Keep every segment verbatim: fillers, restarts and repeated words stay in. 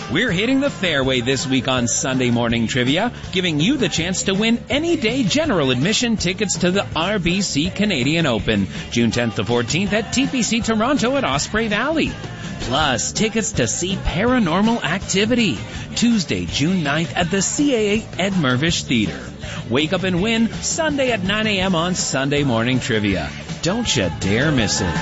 We're hitting the fairway this week on Sunday Morning Trivia, giving you the chance to win any day general admission tickets to the R B C Canadian Open, June tenth to fourteenth at T P C Toronto at Osprey Valley. Plus, tickets to see Paranormal Activity, Tuesday, June ninth at the C A A Ed Mirvish Theater. Wake up and win Sunday at nine a.m. on Sunday Morning Trivia. Don't you dare miss it.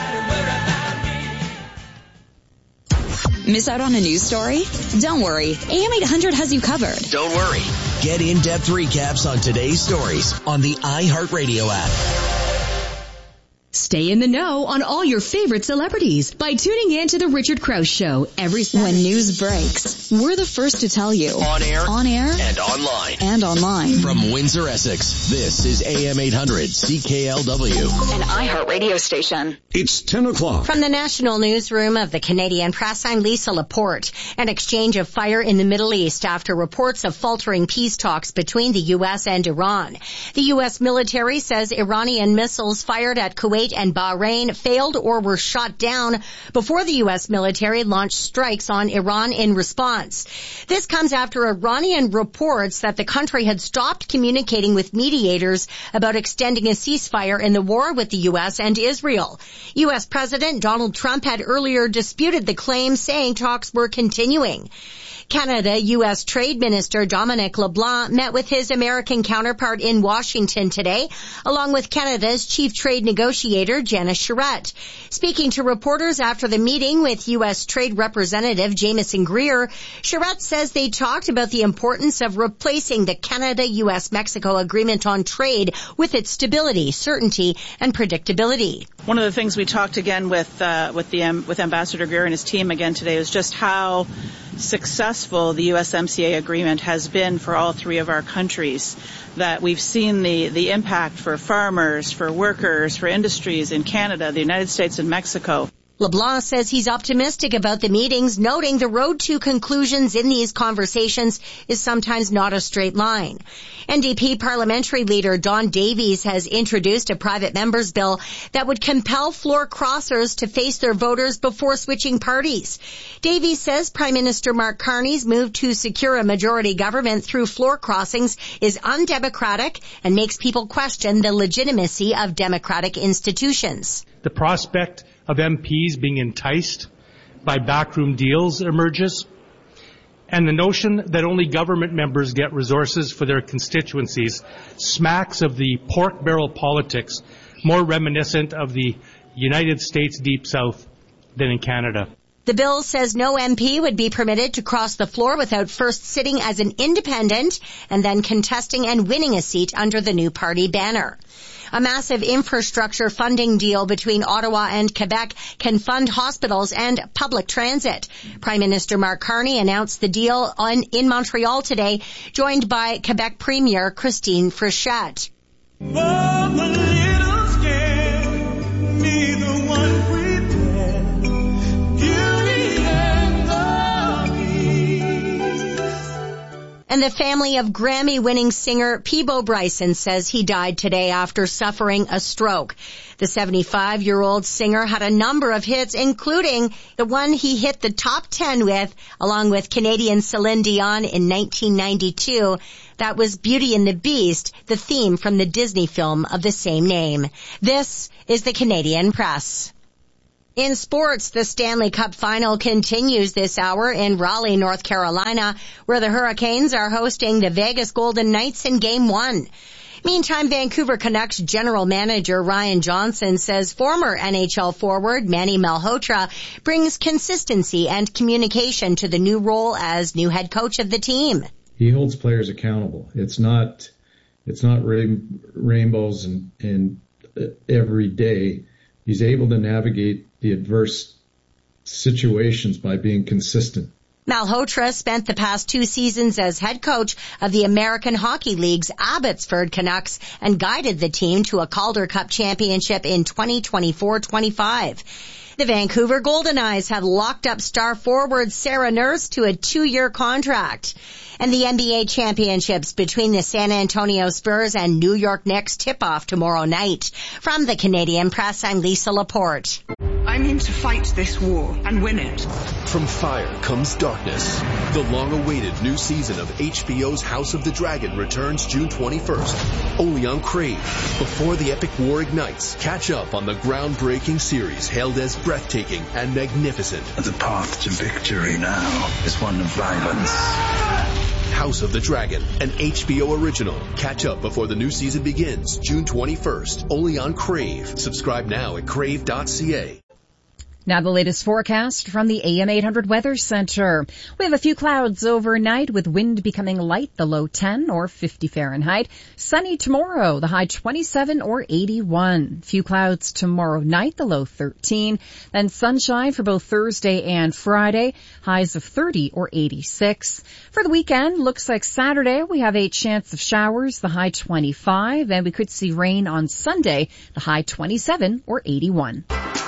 Miss out on a news story? Don't worry. A M eight hundred has you covered. Don't worry. Get in-depth recaps on today's stories on the iHeartRadio app. Stay in the know on all your favorite celebrities by tuning in to The Richard Krause Show every Saturday. When news breaks, we're the first to tell you. On air. On air. And online. And online. From Windsor, Essex, this is A M eight hundred C K L W. An iHeartRadio station. It's ten o'clock. From the National Newsroom of the Canadian Press, I'm Lisa Laporte. An exchange of fire in the Middle East after reports of faltering peace talks between the U S and Iran. The U S military says Iranian missiles fired at Kuwait and Bahrain failed or were shot down before the U S military launched strikes on Iran in response. This comes after Iranian reports that the country had stopped communicating with mediators about extending a ceasefire in the war with the U S and Israel. U S President Donald Trump had earlier disputed the claim, saying talks were continuing. Canada U S Trade Minister Dominic LeBlanc met with his American counterpart in Washington today, along with Canada's chief trade negotiator, Janice Charette. Speaking to reporters after the meeting with U S Trade Representative Jameson Greer, Charette says they talked about the importance of replacing the Canada-U S Mexico agreement on trade with its stability, certainty, and predictability. One of the things we talked again with uh, with the um, with Ambassador Greer and his team again today was just how successful the U S M C A agreement has been for all three of our countries, that we've seen the, the impact for farmers, for workers, for industries in Canada, the United States, and Mexico. LeBlanc says he's optimistic about the meetings, noting the road to conclusions in these conversations is sometimes not a straight line. N D P parliamentary leader Don Davies has introduced a private member's bill that would compel floor crossers to face their voters before switching parties. Davies says Prime Minister Mark Carney's move to secure a majority government through floor crossings is undemocratic and makes people question the legitimacy of democratic institutions. The prospect of M Ps being enticed by backroom deals emerges, and the notion that only government members get resources for their constituencies smacks of the pork barrel politics more reminiscent of the United States Deep South than in Canada. The bill says no M P would be permitted to cross the floor without first sitting as an independent and then contesting and winning a seat under the new party banner. A massive infrastructure funding deal between Ottawa and Quebec can fund hospitals and public transit. Prime Minister Mark Carney announced the deal on, in Montreal today, joined by Quebec Premier Christine Frechette. And the family of Grammy-winning singer Peabo Bryson says he died today after suffering a stroke. The seventy-five-year-old singer had a number of hits, including the one he hit the top ten with, along with Canadian Celine Dion in nineteen ninety-two. That was Beauty and the Beast, the theme from the Disney film of the same name. This is the Canadian Press. In sports, the Stanley Cup Final continues this hour in Raleigh, North Carolina, where the Hurricanes are hosting the Vegas Golden Knights in Game one. Meantime, Vancouver Canucks general manager Ryan Johnson says former N H L forward Manny Malhotra brings consistency and communication to the new role as new head coach of the team. He holds players accountable. It's not, it's not rain, rainbows and, and every day. He's able to navigate the adverse situations by being consistent. Malhotra spent the past two seasons as head coach of the American Hockey League's Abbotsford Canucks and guided the team to a Calder Cup championship in twenty twenty-four twenty-five. The Vancouver Golden Knights have locked up star forward Sarah Nurse to a two-year contract. And the N B A championships between the San Antonio Spurs and New York Knicks tip off tomorrow night. From the Canadian Press, I'm Lisa Laporte. I I mean to fight this war and win it. From fire comes darkness. The long-awaited new season of H B O's House of the Dragon returns June twenty-first, only on Crave. Before the epic war ignites, catch up on the groundbreaking series hailed as breathtaking and magnificent. The path to victory now is one of violence. House of the Dragon, an H B O original. Catch up before the new season begins June twenty-first, only on Crave. Subscribe now at crave dot c a. Now the latest forecast from the A M eight hundred Weather Center. We have a few clouds overnight with wind becoming light, the low ten or fifty Fahrenheit. Sunny tomorrow, the high twenty-seven or eighty-one. Few clouds tomorrow night, the low thirteen. Then sunshine for both Thursday and Friday, highs of thirty or eighty-six. For the weekend, looks like Saturday we have a chance of showers, the high twenty-five. And we could see rain on Sunday, the high twenty-seven or eighty-one.